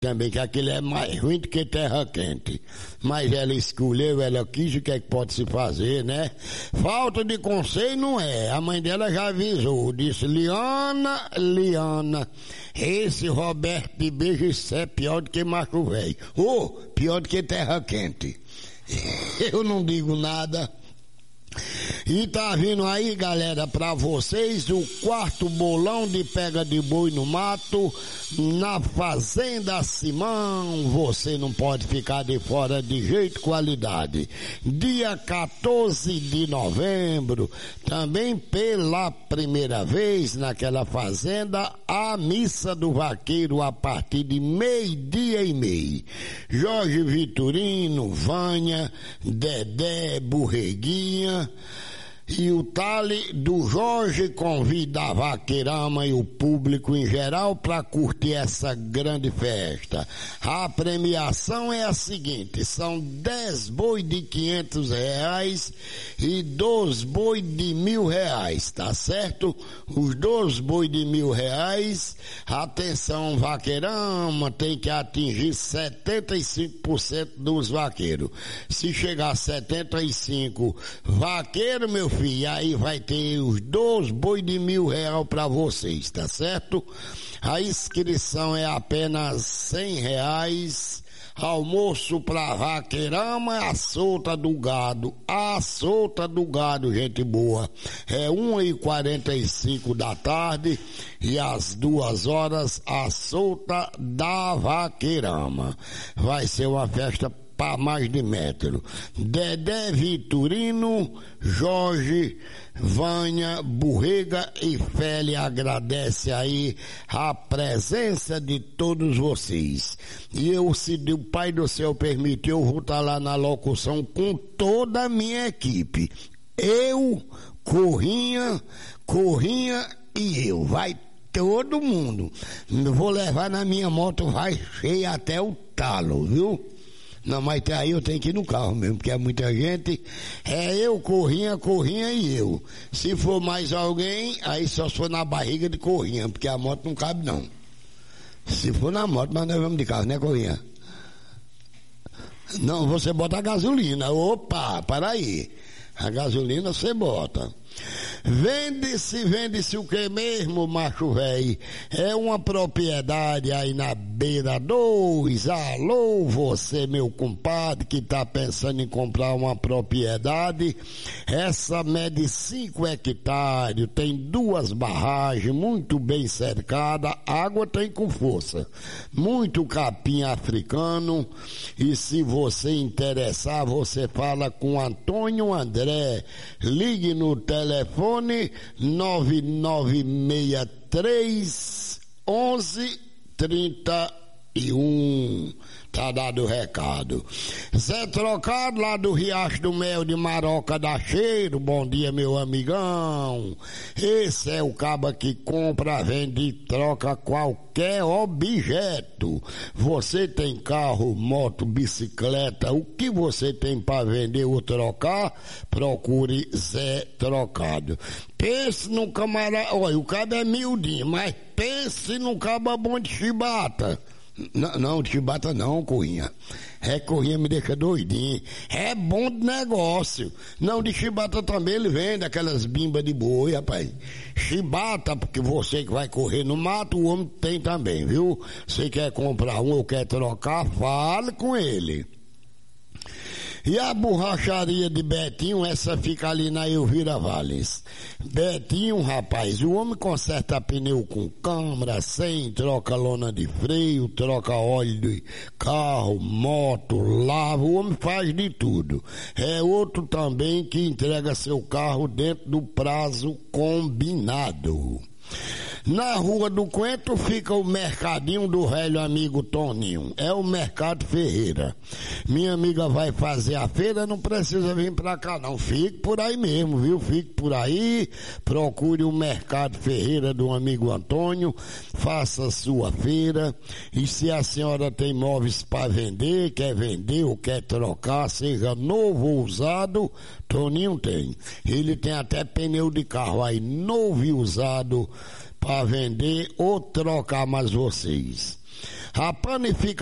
também, que aquele é mais ruim do que terra quente. Mas ela escolheu, ela quis, o que é que pode se fazer, né? Falta de conselho não é. A mãe dela já avisou, disse: Liana, esse Roberto de beijo, isso é pior do que macho velho. Pior do que terra quente. Eu não digo nada. E tá vindo aí, galera, pra vocês o quarto bolão de pega de boi no mato na Fazenda Simão. Você não pode ficar de fora de jeito, qualidade. Dia 14 de novembro, também pela primeira vez naquela fazenda, a missa do vaqueiro a partir de 12:30. Jorge Vitorino, Vânia, Dedé, Borreguinha e o Tale do Jorge convida a vaqueirama e o público em geral para curtir essa grande festa. A premiação é a seguinte: são 10 boi de R$500 e 2 boi de R$1.000, tá certo? Os 2 boi de R$1.000, atenção vaqueirama, tem que atingir 75% dos vaqueiros. Se chegar a 75 vaqueiros, meu filho, e aí vai ter os 2 boi de R$1.000 para vocês, tá certo? A inscrição é apenas R$100. Almoço pra vaqueirama, a solta do gado, gente boa. É 1h45 da tarde e às 2h a solta da vaqueirama. Vai ser uma festa para mais de metro. Dedé, Vitorino, Jorge, Vânia, Borrega e Félia agradece aí a presença de todos vocês. E eu, se o Pai do Céu permitir, eu vou estar lá na locução com toda a minha equipe. Eu, Corrinha e eu. Vai todo mundo. Vou levar na minha moto, vai cheia até o talo, viu? Não, mas aí eu tenho que ir no carro mesmo, porque é muita gente. É eu, Corrinha e eu. Se for mais alguém, aí só se for na barriga de Corrinha, porque a moto não cabe não. Se for na moto, mas nós vamos de carro, né, Corrinha? Não, você bota a gasolina. Opa, para aí. A gasolina você bota. Vende-se o que mesmo, macho velho? É uma propriedade aí na Beira 2. Alô, você, meu compadre, que tá pensando em comprar uma propriedade. Essa mede 5 hectares, tem 2 barragens, muito bem cercada, água tem com força, muito capim africano. E se você interessar, você fala com Antônio André. Ligue no telefone 99631131. Tá dado o recado. Zé Trocado, lá do Riacho do Mel de Maroca da Cheiro. Bom dia, meu amigão. Esse é o caba que compra, vende e troca qualquer objeto. Você tem carro, moto, bicicleta, o que você tem para vender ou trocar, procure Zé Trocado. Pense no camarada, olha, o caba é miudinho, mas pense no caba bom de chibata. Não, de chibata não, Corrinha. Corrinha me deixa doidinho. É bom de negócio. Não, de chibata também ele vende aquelas bimbas de boi, rapaz. Chibata, porque você que vai correr no mato, o homem tem também, viu? Você quer comprar um ou quer trocar, fale com ele. E a borracharia de Betinho, essa fica ali na Elvira Valles. Betinho, rapaz, o homem conserta pneu com câmara, sem, troca lona de freio, troca óleo de carro, moto, lava, o homem faz de tudo. É outro também que entrega seu carro dentro do prazo combinado. Na Rua do Coentro fica o mercadinho do velho amigo Toninho. É o Mercado Ferreira. Minha amiga vai fazer a feira, não precisa vir pra cá não. Fique por aí mesmo, viu? Fique por aí, procure o Mercado Ferreira do amigo Antônio, faça sua feira. E se a senhora tem móveis para vender, quer vender ou quer trocar, seja novo ou usado, Toninho tem. Ele tem até pneu de carro aí, novo e usado, para vender ou trocar mais vocês. A panificação